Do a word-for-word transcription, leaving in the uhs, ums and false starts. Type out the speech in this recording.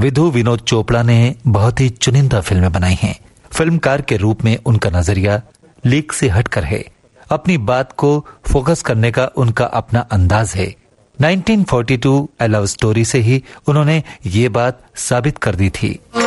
विधु विनोद चोपड़ा ने बहुत ही चुनिंदा फिल्में बनाई हैं। फिल्मकार के रूप में उनका नजरिया लीक से हटकर है। अपनी बात को फोकस करने का उनका अपना अंदाज है। उन्नीस सौ बयालीस ए लव स्टोरी से ही उन्होंने ये बात साबित कर दी थी।